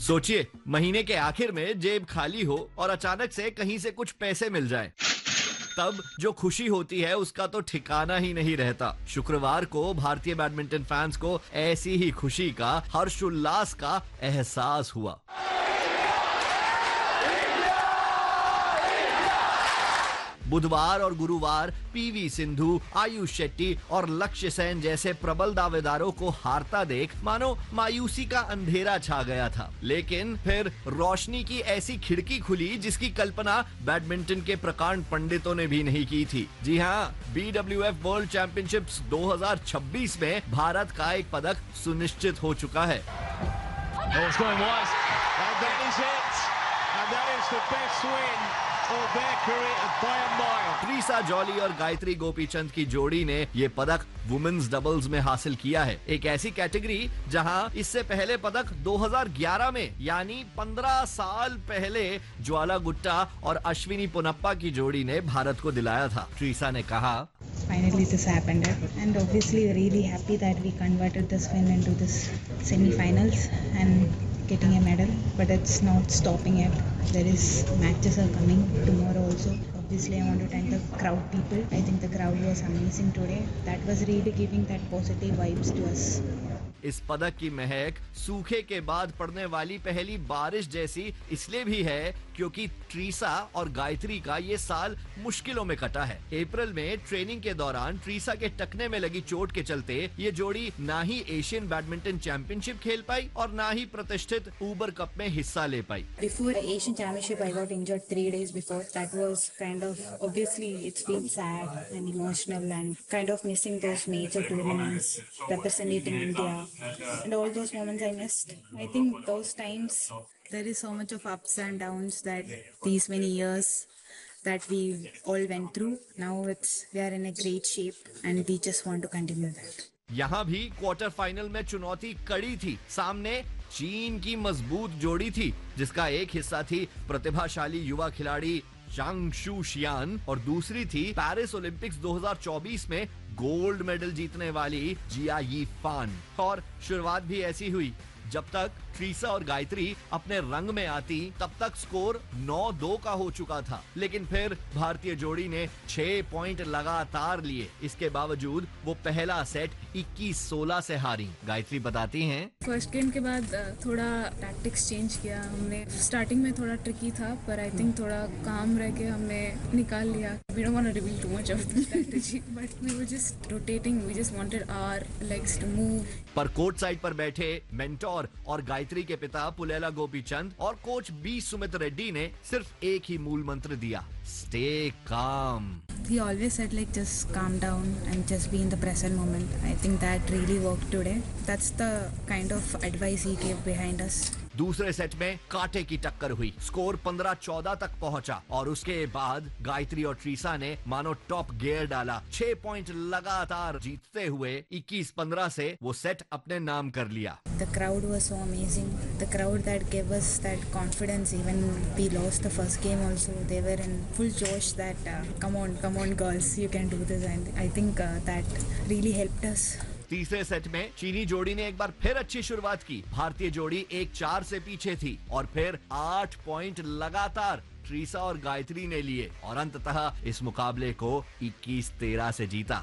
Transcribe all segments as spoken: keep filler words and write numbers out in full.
सोचिए, महीने के आखिर में जेब खाली हो और अचानक से कहीं से कुछ पैसे मिल जाएं। तब जो खुशी होती है उसका तो ठिकाना ही नहीं रहता। शुक्रवार को भारतीय बैडमिंटन फैंस को ऐसी ही खुशी का, हर्षोल्लास का एहसास हुआ। बुधवार और गुरुवार पीवी सिंधु, आयुष शेट्टी और लक्ष्य सेन जैसे प्रबल दावेदारों को हारता देख मानो मायूसी का अंधेरा छा गया था। लेकिन फिर रोशनी की ऐसी खिड़की खुली जिसकी कल्पना बैडमिंटन के प्रकांड पंडितों ने भी नहीं की थी। जी हाँ, B W F world championships दो हज़ार छब्बीस में भारत का एक पदक सुनिश्चित हो चुका है। ट्रीसा जॉली और गायत्री गोपीचंद की जोड़ी ने ये पदक वुमेन्स डबल्स में हासिल किया है। एक ऐसी कैटेगरी जहां इससे पहले पदक दो हज़ार ग्यारह में यानी पंद्रह साल पहले ज्वाला गुट्टा और अश्विनी पोनप्पा की जोड़ी ने भारत को दिलाया था। ट्रीसा ने कहा, Finally this happened and obviously really happy that we converted this win into this semi-finals and getting a medal, but it's not stopping yet. There is matches are coming tomorrow also. Obviously I want to thank the crowd people. I think the crowd was amazing today. That was really giving that positive vibes to us. इस पदक की महक सूखे के बाद पड़ने वाली पहली बारिश जैसी इसलिए भी है क्योंकि ट्रीसा और गायत्री का ये साल मुश्किलों में कटा है। अप्रैल में ट्रेनिंग के दौरान ट्रीसा के टखने में लगी चोट के चलते ये जोड़ी ना ही एशियन बैडमिंटन चैंपियनशिप खेल पाई और ना ही प्रतिष्ठित ऊबर कप में हिस्सा ले पाई। Before the Asian Championship, I got injured three days before. That was kind of, obviously it's been sad and emotional and kind of missing those major tournaments, representing India. And all those moments I missed. I think those times there is so much of ups and downs that these many years that we all went through. Now it's we are in a great shape and we just want to continue that. यहाँ भी quarter final में चुनौती कड़ी थी। सामने चीन की मजबूत जोड़ी थी जिसका एक हिस्सा थी प्रतिभाशाली युवा खिलाड़ी चांग शू शियान और दूसरी थी पेरिस ओलंपिक्स दो हज़ार चौबीस में गोल्ड मेडल जीतने वाली जिया यी फान। और शुरुआत भी ऐसी हुई। जब तक ट्रीसा और गायत्री अपने रंग में आती तब तक स्कोर नौ दो का हो चुका था, लेकिन फिर भारतीय जोड़ी ने छह पॉइंट लगातार लिए। इसके बावजूद वो पहला सेट इक्कीस सोलह से हारी। गायत्री बताती हैं, फर्स्ट गेम के बाद थोड़ा टैक्टिक्स चेंज किया हमने। स्टार्टिंग में थोड़ा ट्रिकी था पर आई थिंक थोड़ा काम रह के हमने निकाल लिया। We don't want to reveal too much of the strategy but we were just rotating, we just wanted our legs to move. पर कोर्ट साइड पर बैठे मेंटोर और गायत्री के पिता पुलेला गोपीचंद और कोच बी सुमित रेड्डी ने सिर्फ एक ही मूल मंत्र दिया, stay calm. He always said like just calm down and just be in the present moment. I think that really worked today. That's the kind of advice he gave behind us. दूसरे set में कांटे की टक्कर हुई। Score पंद्रह चौदह तक पहुंचा और उसके बाद गायत्री और ट्रीसा ने मानो टॉप गियर डाला। छह पॉइंट लगातार जीतते हुए इक्कीस पंद्रह से वो सेट अपने नाम कर लिया। The crowd was so amazing. The crowd that gave us that confidence. Even we lost the first game also. They were in full josh that uh, come on, come on girls, you can do this. And I think uh, that really helped us. तीसरे set में चीनी जोड़ी ने एक बार फिर अच्छी शुरुआत की। भारतीय जोड़ी एक चार से पीछे थी और फिर आठ पॉइंट लगातार ट्रीसा और गायत्री ने लिए और अंततः इस मुकाबले को इक्कीस तेरह से जीता।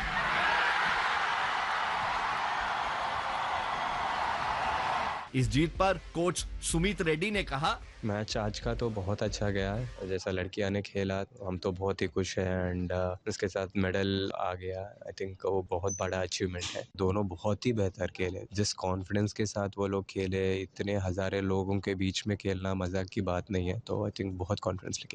इस जीत पर कोच सुमित रेड्डी ने कहा, मैच आज का तो बहुत अच्छा गया है। जैसा लड़कियां ने खेला हम तो बहुत ही खुश हैं एंड उसके साथ मेडल आ गया। आई थिंक वो बहुत बड़ा अचीवमेंट है। दोनों बहुत ही बेहतर खेले। जिस कॉन्फिडेंस के साथ वो लोग खेले, इतने हजारे लोगों के बीच में खेलना मजाक की बात नहीं है। तो आई थिंक बहुत कॉन्फिडेंस लेके